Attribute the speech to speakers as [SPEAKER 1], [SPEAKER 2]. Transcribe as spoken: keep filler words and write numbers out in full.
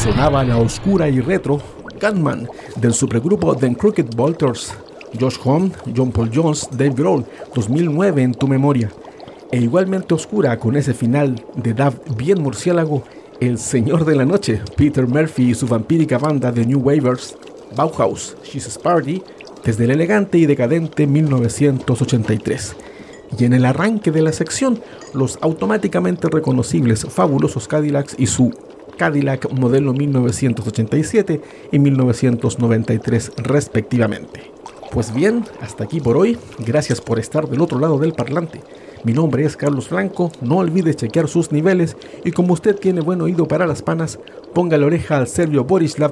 [SPEAKER 1] sonaba la oscura y retro Gunman del supergrupo The Crooked Vultures, Josh Homme, John Paul Jones, Dave Grohl, dos mil nueve en tu memoria. E igualmente oscura con ese final de dub bien murciélago, el señor de la noche, Peter Murphy y su vampírica banda de New Wavers, Bauhaus, Jesus Party, desde el elegante y decadente mil novecientos ochenta y tres. Y en el arranque de la sección, los automáticamente reconocibles fabulosos Cadillacs y su Cadillac modelo mil novecientos ochenta y siete y mil novecientos noventa y tres respectivamente. Pues bien, hasta aquí por hoy. Gracias por estar del otro lado del parlante. Mi nombre es Carlos Franco. No olvide chequear sus niveles y como usted tiene buen oído para las panas, ponga la oreja al serbio Borislav